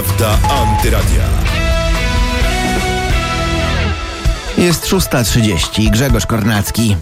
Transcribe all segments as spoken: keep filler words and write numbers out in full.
Prawda Antyradia. Jest szósta trzydzieści. Grzegorz Kornacki.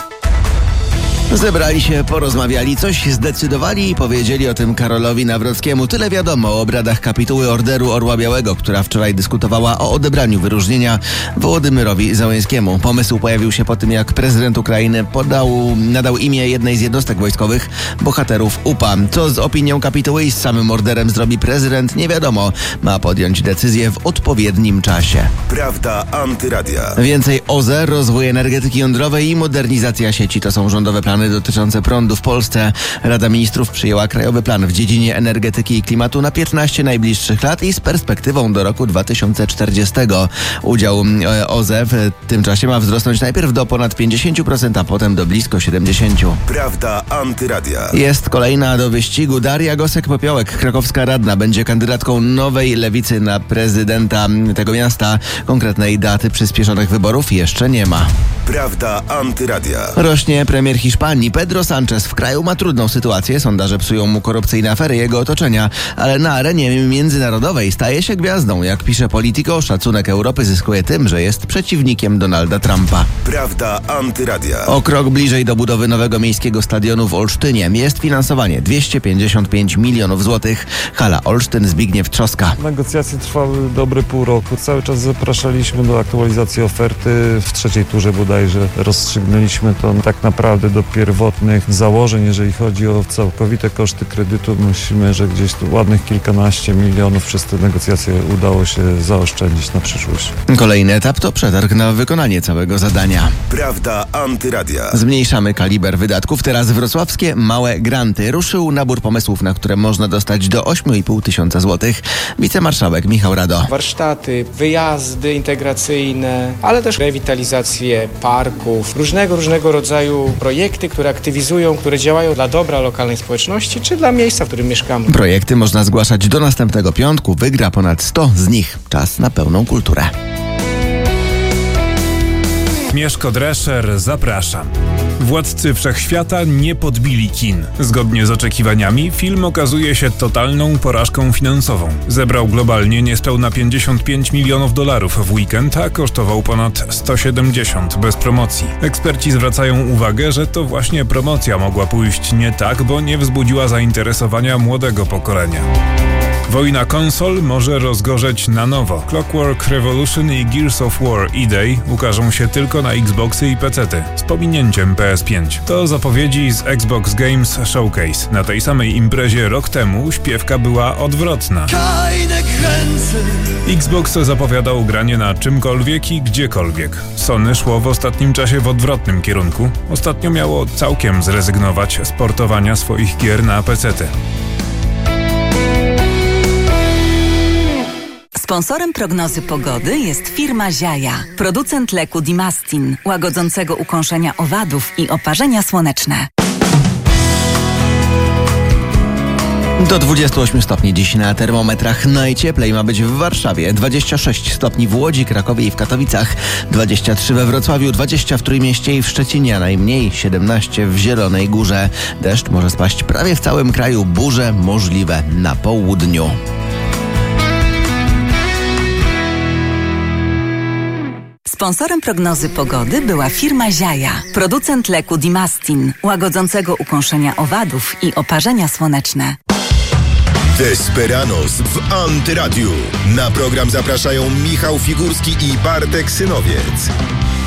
Zebrali się, porozmawiali, coś zdecydowali i powiedzieli o tym Karolowi Nawrockiemu. Tyle wiadomo o obradach kapituły Orderu Orła Białego, która wczoraj dyskutowała o odebraniu wyróżnienia Wołodymyrowi Załęskiemu. Pomysł pojawił się po tym, jak prezydent Ukrainy podał, nadał imię jednej z jednostek wojskowych, bohaterów U P A. Co z opinią kapituły i z samym orderem zrobi prezydent, nie wiadomo. Ma podjąć decyzję w odpowiednim czasie. Prawda Antyradia. Więcej O Z E, rozwój energetyki jądrowej i modernizacja sieci to są rządowe plany dotyczące prądu w Polsce. Rada Ministrów przyjęła krajowy plan w dziedzinie energetyki i klimatu na piętnaście najbliższych lat i z perspektywą do roku dwa tysiące czterdziestego. Udział O Z E w tym czasie ma wzrosnąć najpierw do ponad pięćdziesiąt procent, a potem do blisko siedemdziesiąt procent. Prawda Antyradia. Jest kolejna do wyścigu. Daria Gosek-Popiołek, krakowska radna, będzie kandydatką nowej lewicy na prezydenta tego miasta. Konkretnej daty przyspieszonych wyborów jeszcze nie ma. Prawda Antyradia. Rośnie premier Hiszpanii. Pedro Sánchez w kraju ma trudną sytuację. Sondaże psują mu korupcyjne afery jego otoczenia, ale na arenie międzynarodowej staje się gwiazdą. Jak pisze Politico, szacunek Europy zyskuje tym, że jest przeciwnikiem Donalda Trumpa. Prawda Antyradia. O krok bliżej do budowy nowego miejskiego stadionu w Olsztynie. Jest finansowanie dwieście pięćdziesiąt pięć milionów złotych. Hala Olsztyn, Zbigniew Trzoska. Negocjacje trwały dobre pół roku. Cały czas zapraszaliśmy do aktualizacji oferty. W trzeciej turze bodajże rozstrzygnęliśmy to tak naprawdę do pierwotnych założeń. Jeżeli chodzi o całkowite koszty kredytu, myślimy, że gdzieś tu ładnych kilkanaście milionów przez te negocjacje udało się zaoszczędzić na przyszłość. Kolejny etap to przetarg na wykonanie całego zadania. Prawda Antyradia. Zmniejszamy kaliber wydatków. Teraz wrocławskie małe granty. Ruszył nabór pomysłów, na które można dostać do osiem i pół tysiąca złotych. Wicemarszałek Michał Rado. Warsztaty, wyjazdy integracyjne, ale też rewitalizację parków, różnego, różnego rodzaju projekty, które aktywizują, które działają dla dobra lokalnej społeczności, czy dla miejsca, w którym mieszkamy. Projekty można zgłaszać do następnego piątku. Wygra ponad sto z nich. Czas na pełną kulturę. Mieszko Drescher, zapraszam. Władcy Wszechświata nie podbili kin. Zgodnie z oczekiwaniami film okazuje się totalną porażką finansową. Zebrał globalnie niespełna pięćdziesiąt pięć milionów dolarów w weekend, a kosztował ponad sto siedemdziesiąt bez promocji. Eksperci zwracają uwagę, że to właśnie promocja mogła pójść nie tak, bo nie wzbudziła zainteresowania młodego pokolenia. Wojna konsol może rozgorzeć na nowo. Clockwork Revolution i Gears of War E-Day ukażą się tylko na Xboxy i pecety, z pominięciem P S pięć. To zapowiedzi z Xbox Games Showcase. Na tej samej imprezie rok temu śpiewka była odwrotna. Xbox zapowiadał granie na czymkolwiek i gdziekolwiek. Sony szło w ostatnim czasie w odwrotnym kierunku. Ostatnio miało całkiem zrezygnować z portowania swoich gier na pecety. Sponsorem prognozy pogody jest firma Ziaja, producent leku Dimastin, łagodzącego ukąszenia owadów i oparzenia słoneczne. Do dwudziestu ośmiu stopni dziś na termometrach. Najcieplej ma być w Warszawie, dwadzieścia sześć stopni w Łodzi, Krakowie i w Katowicach, dwadzieścia trzy we Wrocławiu, dwadzieścia w Trójmieście i w Szczecinie, a najmniej siedemnaście w Zielonej Górze. Deszcz może spaść prawie w całym kraju, burze możliwe na południu. Sponsorem prognozy pogody była firma Ziaja, producent leku Dimastin, łagodzącego ukąszenia owadów i oparzenia słoneczne. Desperados w Antyradiu. Na program zapraszają Michał Figurski i Bartek Synowiec.